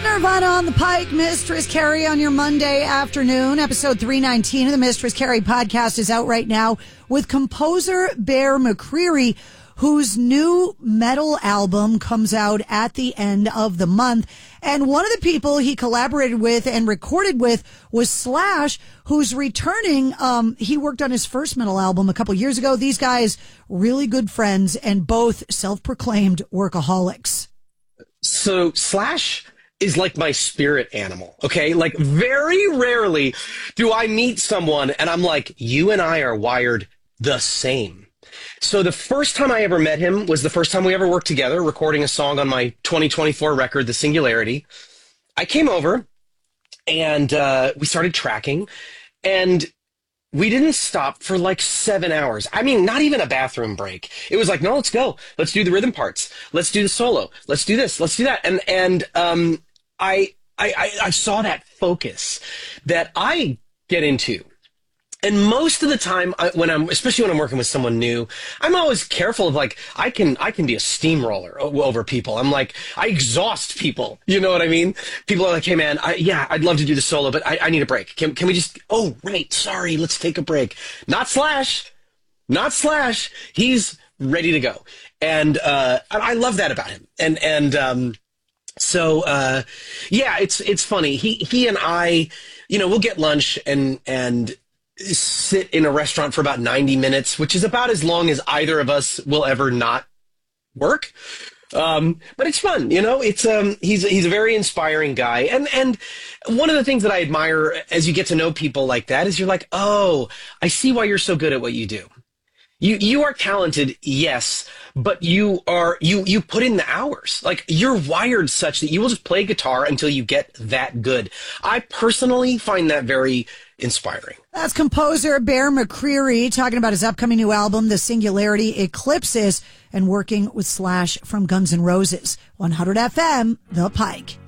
Nirvana on the Pike, Mistress Carrie on your Monday afternoon. Episode 319 of the Mistress Carrie podcast is out right now with composer Bear McCreary, whose new metal album comes out at the end of the month. And one of the people he collaborated with and recorded with was Slash, who's returning. He worked on his first metal album a couple years ago. These guys, really good friends and both self-proclaimed workaholics. So Slash is like my spirit animal, okay? Like, very rarely do I meet someone and I'm like, you and I are wired the same. So the first time I ever met him was the first time we ever worked together, recording a song on my 2024 record, The Singularity. I came over and we started tracking, and we didn't stop for like 7 hours. I mean, not even a bathroom break. It was like, no, let's go. Let's do the rhythm parts. Let's do the solo. Let's do this. Let's do that. And I saw that focus that I get into. And most of the time, especially when I'm working with someone new, I'm always careful of, like, I can be a steamroller over people. I'm like, I exhaust people. You know what I mean? People are like, hey man, I'd love to do the solo, but I need a break. Can we just, oh, right, sorry, let's take a break. Not Slash. He's ready to go. And, I love that about him. So it's funny. He and I, we'll get lunch and sit in a restaurant for about 90 minutes, which is about as long as either of us will ever not work. But it's fun, it's, he's a very inspiring guy. And one of the things that I admire as you get to know people like that is you're like, oh, I see why you're so good at what you do. You are talented, yes, but you put in the hours. Like, you're wired such that you will just play guitar until you get that good. I personally find that very inspiring. That's composer Bear McCreary talking about his upcoming new album, The Singularity Eclipses, and working with Slash from Guns N' Roses. 100 FM, The Pike.